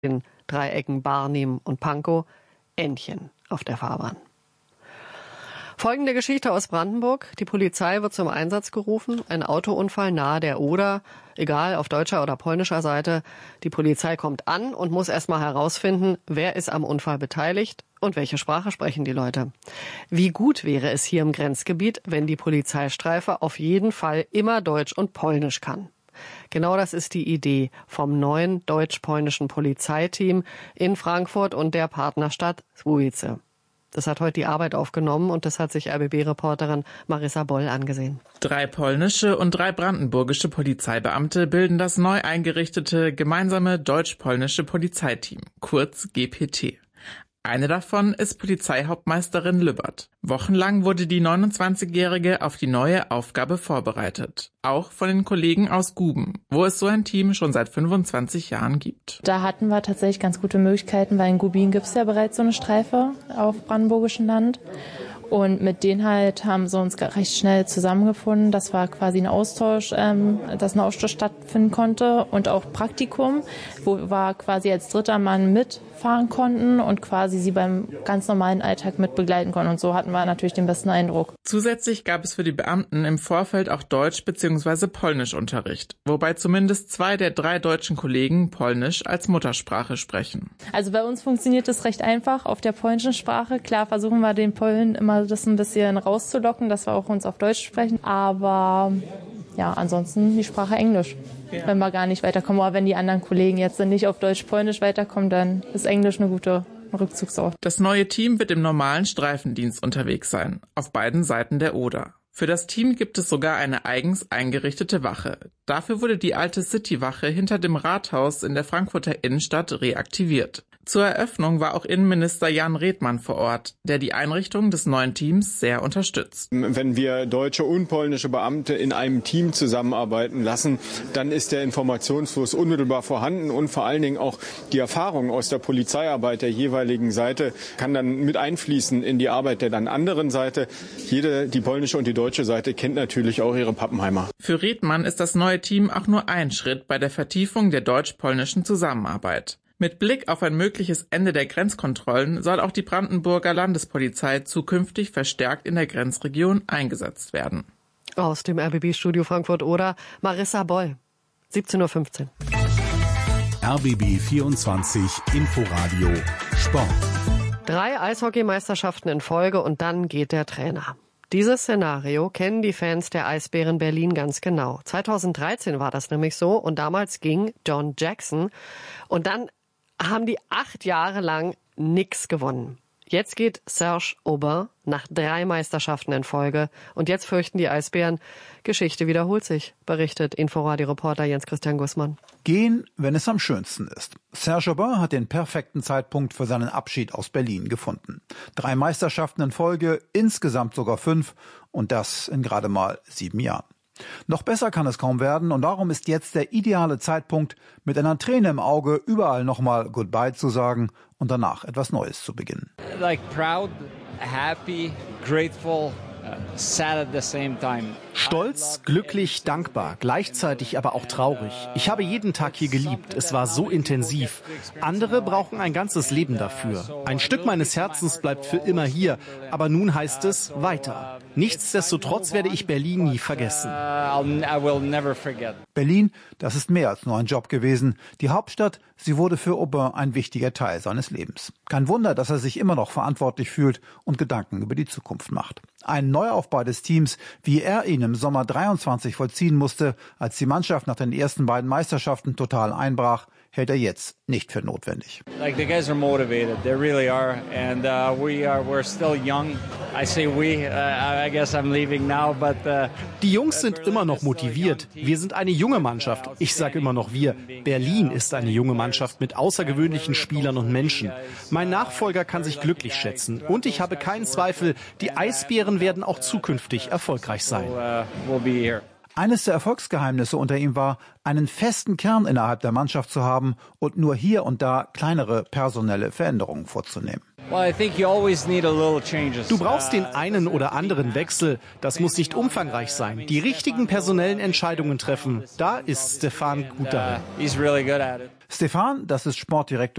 den Dreiecken Barnim und Pankow Entchen auf der Fahrbahn. Folgende Geschichte aus Brandenburg. Die Polizei wird zum Einsatz gerufen. Ein Autounfall nahe der Oder, egal auf deutscher oder polnischer Seite. Die Polizei kommt an und muss erstmal herausfinden, wer ist am Unfall beteiligt und welche Sprache sprechen die Leute. Wie gut wäre es hier im Grenzgebiet, wenn die Polizeistreife auf jeden Fall immer Deutsch und Polnisch kann. Genau das ist die Idee vom neuen deutsch-polnischen Polizeiteam in Frankfurt und der Partnerstadt Słubice. Das hat heute die Arbeit aufgenommen und das hat sich RBB-Reporterin Marissa Boll angesehen. 3 polnische und 3 brandenburgische Polizeibeamte bilden das neu eingerichtete gemeinsame deutsch-polnische Polizeiteam, kurz GPT. Eine davon ist Polizeihauptmeisterin Lübbert. Wochenlang wurde die 29-Jährige auf die neue Aufgabe vorbereitet. Auch von den Kollegen aus Guben, wo es so ein Team schon seit 25 Jahren gibt. Da hatten wir tatsächlich ganz gute Möglichkeiten, weil in Gubin gibt es ja bereits so eine Streife auf brandenburgischem Land. Und mit denen haben sie uns recht schnell zusammengefunden. Das war quasi ein Austausch, dass ein Austausch stattfinden konnte und auch Praktikum, wo wir quasi als dritter Mann mitfahren konnten und quasi sie beim ganz normalen Alltag mit begleiten konnten. Und so hatten wir natürlich den besten Eindruck. Zusätzlich gab es für die Beamten im Vorfeld auch Deutsch- bzw. Polnischunterricht, wobei zumindest 2 der 3 deutschen Kollegen Polnisch als Muttersprache sprechen. Also bei uns funktioniert es recht einfach auf der polnischen Sprache. Klar versuchen wir den Polen immer das ein bisschen rauszulocken, dass wir auch uns auf Deutsch sprechen. Aber ja, ansonsten die Sprache Englisch, wenn wir gar nicht weiterkommen. Aber wenn die anderen Kollegen jetzt nicht auf Deutsch-Polnisch weiterkommen, dann ist Englisch eine gute Rückzugsort. Das neue Team wird im normalen Streifendienst unterwegs sein, auf beiden Seiten der Oder. Für das Team gibt es sogar eine eigens eingerichtete Wache. Dafür wurde die alte Citywache hinter dem Rathaus in der Frankfurter Innenstadt reaktiviert. Zur Eröffnung war auch Innenminister Jan Redmann vor Ort, der die Einrichtung des neuen Teams sehr unterstützt. Wenn wir deutsche und polnische Beamte in einem Team zusammenarbeiten lassen, dann ist der Informationsfluss unmittelbar vorhanden und vor allen Dingen auch die Erfahrung aus der Polizeiarbeit der jeweiligen Seite kann dann mit einfließen in die Arbeit der dann anderen Seite. Die polnische und die deutsche Seite kennt natürlich auch ihre Pappenheimer. Für Redmann ist das neue Team auch nur ein Schritt bei der Vertiefung der deutsch-polnischen Zusammenarbeit. Mit Blick auf ein mögliches Ende der Grenzkontrollen soll auch die Brandenburger Landespolizei zukünftig verstärkt in der Grenzregion eingesetzt werden. Aus dem RBB-Studio Frankfurt-Oder, Marissa Boll, 17:15 Uhr. RBB 24 Inforadio Sport. 3 Eishockeymeisterschaften in Folge und dann geht der Trainer. Dieses Szenario kennen die Fans der Eisbären Berlin ganz genau. 2013 war das nämlich so und damals ging John Jackson und dann haben die 8 Jahre lang nichts gewonnen. Jetzt geht Serge Aubin nach 3 Meisterschaften in Folge. Und jetzt fürchten die Eisbären, Geschichte wiederholt sich, berichtet Inforadio-Reporter Jens-Christian Gussmann. Gehen, wenn es am schönsten ist. Serge Aubin hat den perfekten Zeitpunkt für seinen Abschied aus Berlin gefunden. 3 Meisterschaften in Folge, insgesamt sogar 5 und das in gerade mal 7 Jahren. Noch besser kann es kaum werden und darum ist jetzt der ideale Zeitpunkt, mit einer Träne im Auge überall nochmal Goodbye zu sagen und danach etwas Neues zu beginnen. Like proud, happy, grateful, sad at the same time. Stolz, glücklich, dankbar, gleichzeitig aber auch traurig. Ich habe jeden Tag hier geliebt. Es war so intensiv. Andere brauchen ein ganzes Leben dafür. Ein Stück meines Herzens bleibt für immer hier. Aber nun heißt es weiter. Nichtsdestotrotz werde ich Berlin nie vergessen. Berlin, das ist mehr als nur ein Job gewesen. Die Hauptstadt, sie wurde für Aubin ein wichtiger Teil seines Lebens. Kein Wunder, dass er sich immer noch verantwortlich fühlt und Gedanken über die Zukunft macht. Ein Neuaufbau des Teams, wie er ihn im Sommer 23 vollziehen musste, als die Mannschaft nach den ersten beiden Meisterschaften total einbrach, hält er jetzt nicht für notwendig. Like the guys are motivated, they really are, and we're still young. I say we, I guess I'm leaving now, but die Jungs sind immer noch motiviert. Wir sind eine junge Mannschaft. Ich sage immer noch wir. Berlin ist eine junge Mannschaft mit außergewöhnlichen Spielern und Menschen. Mein Nachfolger kann sich glücklich schätzen und ich habe keinen Zweifel, die Eisbären werden auch zukünftig erfolgreich sein. Eines der Erfolgsgeheimnisse unter ihm war, einen festen Kern innerhalb der Mannschaft zu haben und nur hier und da kleinere personelle Veränderungen vorzunehmen. Du brauchst den einen oder anderen Wechsel. Das muss nicht umfangreich sein. Die richtigen personellen Entscheidungen treffen. Da ist Stefan gut darin. Stefan, das ist Sportdirektor